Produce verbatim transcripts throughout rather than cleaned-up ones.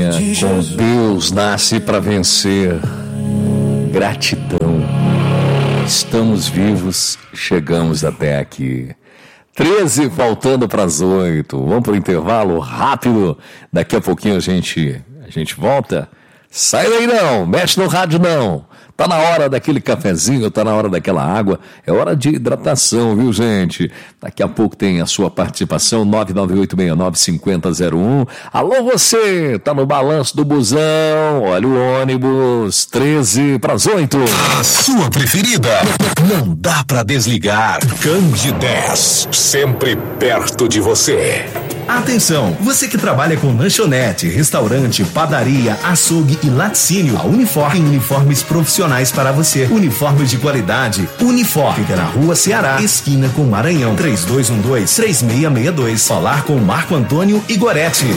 campanha com Deus nasce para vencer. Gratidão. Estamos vivos, chegamos até aqui. treze faltando para as oito. Vamos para o intervalo rápido. Daqui a pouquinho a gente, a gente volta. Sai daí não, mexe no rádio não. Tá na hora daquele cafezinho, tá na hora daquela água. É hora de hidratação, viu, gente? Daqui a pouco tem a sua participação, nove nove oito seis nove cinco zero zero um. Alô, você, tá no balanço do busão, olha o ônibus, treze para as oito. A sua preferida, não dá pra desligar. Candidez, sempre perto de você. Atenção, você que trabalha com lanchonete, restaurante, padaria, açougue e laticínio, a Unifor tem uniformes profissionais para você. Uniformes de qualidade. Unifor, fica na Rua Ceará, esquina com Maranhão, três dois um dois, três seis seis dois. Falar com Marco Antônio Igoretti.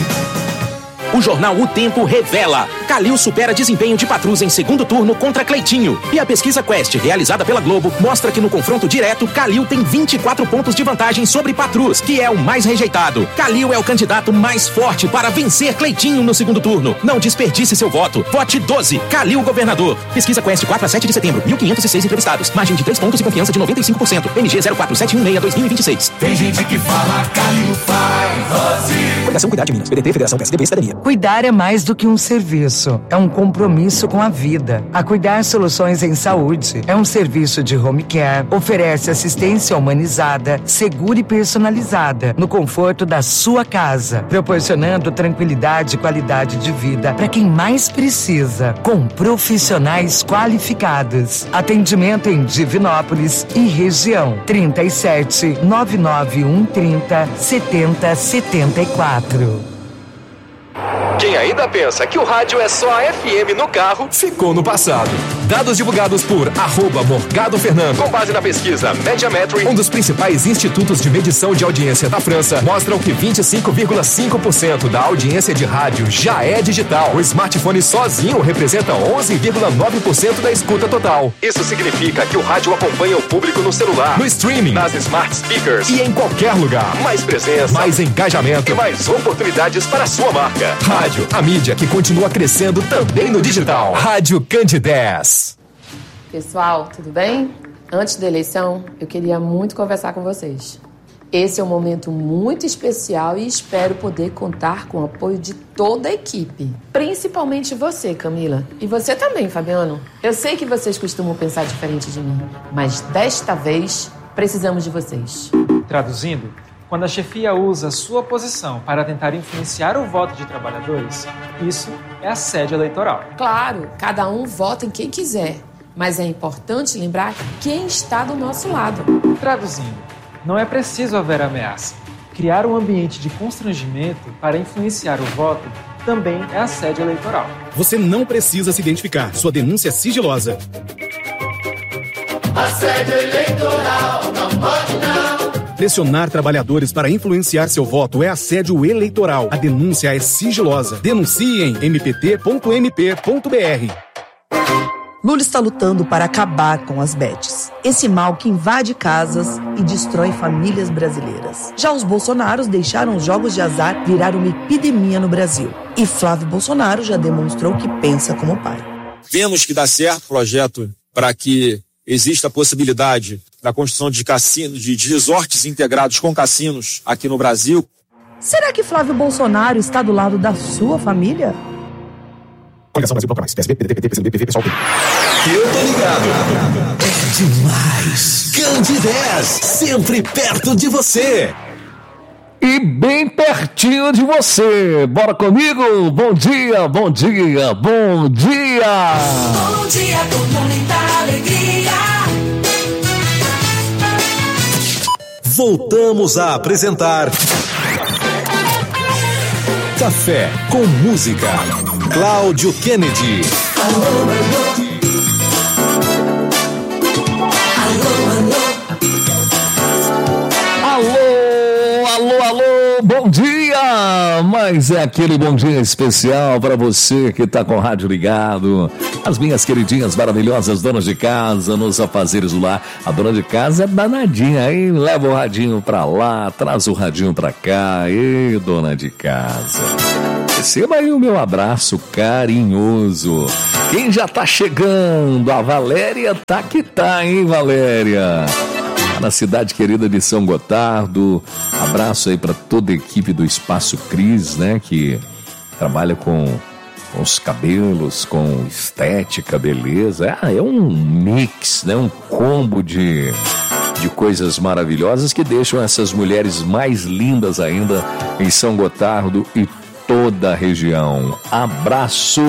O jornal O Tempo revela: Calil supera desempenho de Patrus em segundo turno contra Cleitinho. E a pesquisa Quest, realizada pela Globo, mostra que no confronto direto, Calil tem vinte e quatro pontos de vantagem sobre Patrus, que é o mais rejeitado. Calil é o candidato mais forte para vencer Cleitinho no segundo turno. Não desperdice seu voto. Vote doze. Calil governador. Pesquisa Quest quatro a sete de setembro. mil quinhentos e seis entrevistados. Margem de três pontos e confiança de noventa e cinco por cento. M G zero quatro sete um seis dois mil e vinte e seis. Tem gente que fala Calil faz Rosinha. Fundação Cuidar de Minas. P D T, Federação P S D B e Cidadania. Cuidar é mais do que um serviço, é um compromisso com a vida. A Cuidar Soluções em Saúde é um serviço de home care, oferece assistência humanizada, segura e personalizada, no conforto da sua casa, proporcionando tranquilidade e qualidade de vida para quem mais precisa, com profissionais qualificados. Atendimento em Divinópolis e região. trinta e sete, nove nove um, trinta, setenta, setenta e quatro. Quem ainda pensa que o rádio é só a F M no carro, ficou no passado. Dados divulgados por arroba Morgado Fernando, com base na pesquisa Mediametry, um dos principais institutos de medição de audiência da França, mostram que vinte e cinco vírgula cinco por cento da audiência de rádio já é digital. O smartphone sozinho representa onze vírgula nove por cento da escuta total. Isso significa que o rádio acompanha o público no celular, no streaming, nas smart speakers e em qualquer lugar. Mais presença, mais engajamento e mais oportunidades para a sua marca. Rádio, a mídia que continua crescendo também no digital. Rádio Candidez. Pessoal, tudo bem? Antes da eleição, eu queria muito conversar com vocês. Esse é um momento muito especial e espero poder contar com o apoio de toda a equipe. Principalmente você, Camila. E você também, Fabiano. Eu sei que vocês costumam pensar diferente de mim, mas desta vez precisamos de vocês. Traduzindo, quando a chefia usa sua posição para tentar influenciar o voto de trabalhadores, isso é assédio eleitoral. Claro, cada um vota em quem quiser, mas é importante lembrar quem está do nosso lado. Traduzindo, não é preciso haver ameaça. Criar um ambiente de constrangimento para influenciar o voto também é assédio eleitoral. Você não precisa se identificar, sua denúncia é sigilosa. Assédio eleitoral, não pode não. Pressionar trabalhadores para influenciar seu voto é assédio eleitoral. A denúncia é sigilosa. Denuncie em m p t ponto m p ponto b r. Lula está lutando para acabar com as bets. Esse mal que invade casas e destrói famílias brasileiras. Já os bolsonaros deixaram os jogos de azar virar uma epidemia no Brasil. E Flávio Bolsonaro já demonstrou que pensa como pai. Vemos que dá certo o projeto para que existe a possibilidade da construção de cassinos, de resorts integrados com cassinos aqui no Brasil. Será que Flávio Bolsonaro está do lado da sua família? Coligação Brasil Bloco Mais, P S B, P D T, P T, P C B, P V, Pessoal. Eu tô ligado. É demais. Candidez, sempre perto de você. E bem pertinho de você. Bora comigo? Bom dia, bom dia, bom dia. Bom dia com muita alegria. Voltamos a apresentar Café com Música. Cláudio Kennedy. Alô, alô. Alô, alô, alô, bom dia! Mas é aquele bom dia especial para você que tá com o rádio ligado. As minhas queridinhas maravilhosas donas de casa, nos afazeres do lar. A dona de casa é danadinha, hein? Leva o radinho pra lá, traz o radinho pra cá. Ei, dona de casa. Receba aí o meu abraço carinhoso. Quem já tá chegando? A Valéria tá que tá, hein, Valéria? Na cidade querida de São Gotardo. Abraço aí para toda a equipe do Espaço Cris, né? Que trabalha com, com os cabelos, com estética, beleza. Ah, é um mix, né? Um combo de, de coisas maravilhosas que deixam essas mulheres mais lindas ainda em São Gotardo e toda a região. Abraço!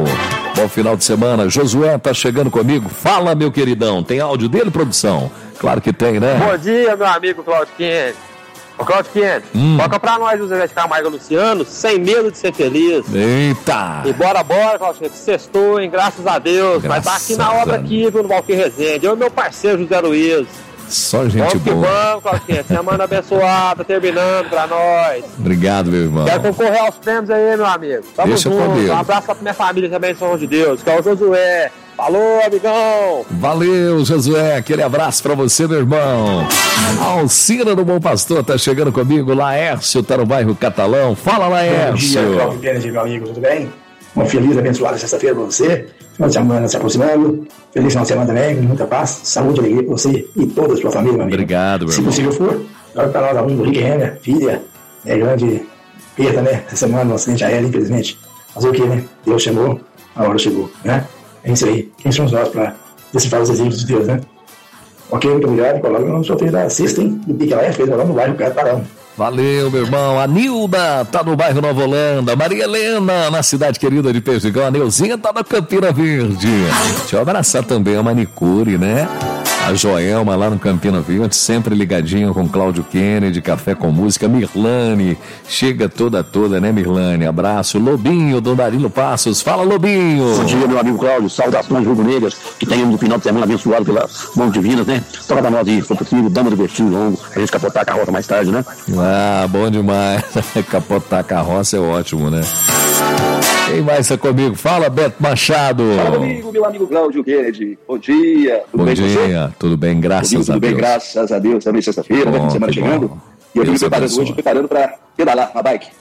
Bom final de semana. Josué tá chegando comigo. Fala, meu queridão. Tem áudio dele, produção? Claro que tem, né? Bom dia, meu amigo Claudio Quente. Ô, Claudio Quente, hum. Toca pra nós, José de Camargo e Luciano, Sem Medo de Ser Feliz. Eita! E bora, bora, Claudio Quente. Sextou, hein? Graças a Deus. Graças Mas tá aqui na obra aqui, viu, no Valquir Rezende. Eu e meu parceiro José Luiz. Só gente vamos boa. Vamos, Claudio Quente. Semana abençoada, terminando pra nós. Obrigado, meu irmão. Quero concorrer aos prêmios aí, meu amigo. Tamo Deixa junto. com Deus. Um abraço pra minha família também, São João de Deus, que é o Josué. Falou, amigão! Valeu, Josué, aquele abraço pra você, meu irmão. Alcina do Bom Pastor tá chegando comigo. Laércio tá no bairro Catalão. Fala, Laércio. Bom dia, Cláudio Kennedy, meu amigo, tudo bem? Uma feliz e abençoada sexta-feira pra você. Final de semana se aproximando. Feliz final de semana também, com muita paz, saúde e alegria pra você e toda a sua família, meu amigo. Obrigado, meu Se irmão. possível for, olha pra nós, aluno do Rick Renner, filha, é grande perda, né? Essa semana, no acidente aéreo, infelizmente. Fazer o quê, né? Deus chamou, a hora chegou, né? É isso aí. Quem somos nós para decifrar os exemplos de Deus, né? Ok, muito obrigado. Coloca o nome do sorteio da sexta, hein? Do Pique Lá, fez o nome no bairro Catalão. Valeu, meu irmão. A Nilda tá no bairro Nova Holanda. Maria Helena, na cidade querida de Perdigão. A Neuzinha tá na Campina Verde. Deixa eu abraçar também a Manicure, né? A Joelma lá no Campina Verde, sempre ligadinha com Cláudio Kennedy, Café com Música. Mirlane, chega toda toda, né, Mirlane? Abraço. Lobinho, do Darilo Passos. Fala, Lobinho. Bom dia, meu amigo Cláudio. Saudações rubro-negras. Que tenhamos um final de semana abençoado pelas mãos divinas, né? Toca pra nós aí, se for possível, dama do vestinho longo. A gente capotar a carroça mais tarde, né? Ah, bom demais. Capotar a carroça é ótimo, né? Quem mais está comigo? Fala, Beto Machado. Fala comigo, meu amigo Cláudio Kennedy. Bom dia. Tudo Bom bem dia. Tudo bem, graças Comigo, a tudo Deus. Tudo bem, graças a Deus. Também sexta-feira, né? Semana chegando. Bom. E eu estou me preparando abençoe. hoje, preparando para pedalar na bike.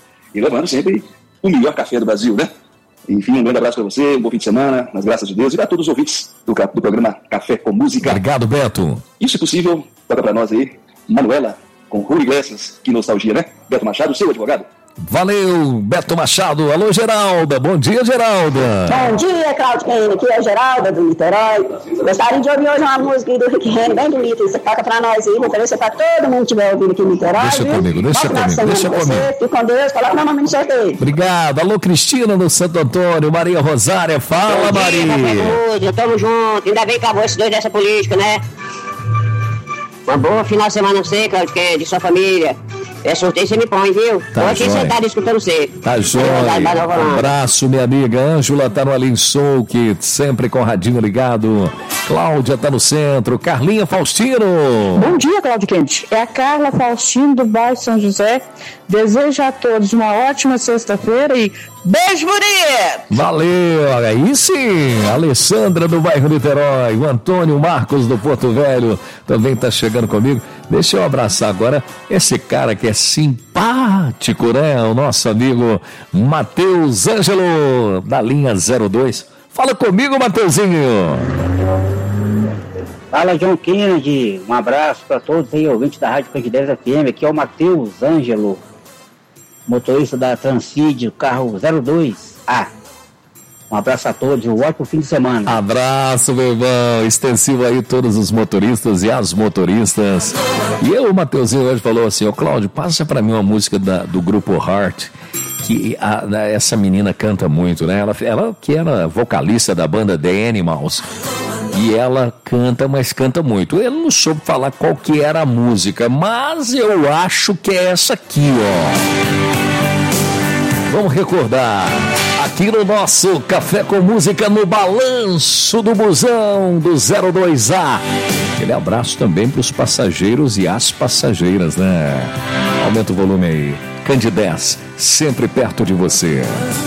E levando sempre o melhor café do Brasil, né? Enfim, um grande abraço para você, um bom fim de semana, nas graças de Deus. E para todos os ouvintes do, do programa Café com Música. Obrigado, Beto. E, se possível, toca para nós aí, Manuela, com Rui Iglesias. Que nostalgia, né? Beto Machado, seu advogado. Valeu, Beto Machado. Alô, Geralda. Bom dia, Geralda. Bom dia, Cláudio Kennedy. Aqui é a Geralda, do Niterói. Gostaria de ouvir hoje uma música do Rick Renner, bem bonita. Você toca pra nós aí, vou oferecer pra todo mundo que estiver ouvindo aqui em Niterói. Deixa viu? comigo, deixa Bom, comigo, deixa comigo. Você. Fique com Deus, coloca meu nome no sorteio. Obrigado. Alô, Cristina, do Santo Antônio. Maria Rosária, fala, Bom dia, Maria. Tamo junto. Ainda bem que acabou esses dois dessa política, né? Uma boa final de semana pra você, Cláudio Kennedy, sua família. É sorteio, você me põe, viu? Tá Tô aqui jóia. sentado escutando você. Tá jóia. Abraço, minha amiga. Ângela tá no Além Souk, sempre com o radinho ligado. Cláudia tá no centro. Carlinha Faustino. Bom dia, Cláudio Kennedy. É a Carla Faustino, do bairro São José. Desejo a todos uma ótima sexta-feira e beijo bonito! Valeu, aí sim. Alessandra do bairro Niterói. O Antônio Marcos do Porto Velho também tá chegando comigo. Deixa eu abraçar agora esse cara que é simpático, né? O nosso amigo Matheus Ângelo, da linha zero dois. Fala comigo, Mateuzinho. Fala, John Kennedy. Um abraço para todos aí, ouvintes da Rádio Candidez F M. Aqui é o Matheus Ângelo, motorista da Transídio, carro zero dois A. Um abraço a todos e um ótimo fim de semana. Abraço, meu irmão. Extensivo aí todos os motoristas e as motoristas. E eu, o Mateuzinho, hoje falou assim, ô Cláudio, passa pra mim uma música da, do grupo Heart, que a, a, essa menina canta muito, né? Ela, ela que era vocalista da banda The Animals. E ela canta, mas canta muito. Eu não soube falar qual que era a música, mas eu acho que é essa aqui, ó. Vamos recordar, aqui no nosso Café com Música, no Balanço do Busão do zero dois A. Aquele abraço também para os passageiros e as passageiras, né? Aumenta o volume aí. Candidez, sempre perto de você.